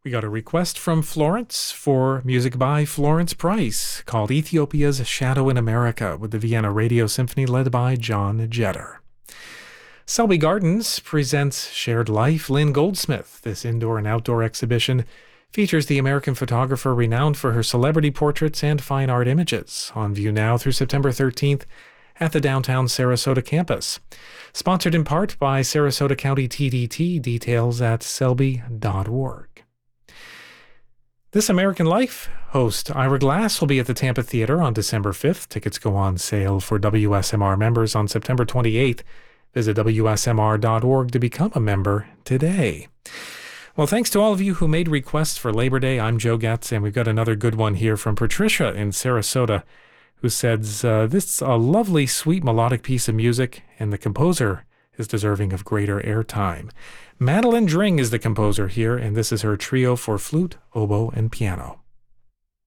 We got a request from Florence for music by Florence Price called Ethiopia's Shadow in America with the Vienna Radio Symphony led by John Jetter. Selby Gardens presents Shared Life, Lynn Goldsmith. This indoor and outdoor exhibition features the American photographer renowned for her celebrity portraits and fine art images, on view now through September 13th at the downtown Sarasota campus. Sponsored in part by Sarasota County TDT, details at selby.org. This American Life host Ira Glass will be at the Tampa Theater on December 5th. Tickets go on sale for WSMR members on September 28th. Visit WSMR.org to become a member today. Well, thanks to all of you who made requests for Labor Day. I'm Joe Getz, and we've got another good one here from Patricia in Sarasota, who says, this is a lovely, sweet, melodic piece of music, and the composer is deserving of greater airtime. Madeline Dring is the composer here, and this is her trio for flute, oboe, and piano.